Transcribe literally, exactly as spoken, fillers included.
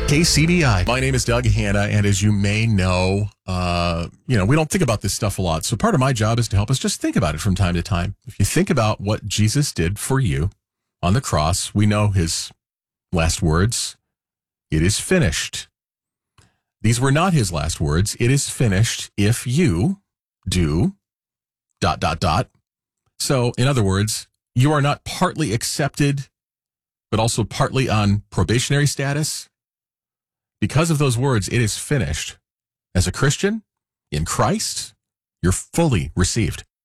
K C B I. My name is Doug Hanna, and as you may know, uh, you know, we don't think about this stuff a lot. So part of my job is to help us just think about it from time to time. If you think about what Jesus did for you on the cross, we know his last words, "It is finished." These were not his last words. It is finished if you do dot, dot, dot. So, in other words, you are not partly accepted, but also partly on probationary status. Because of those words, it is finished. As a Christian in Christ, you're fully received.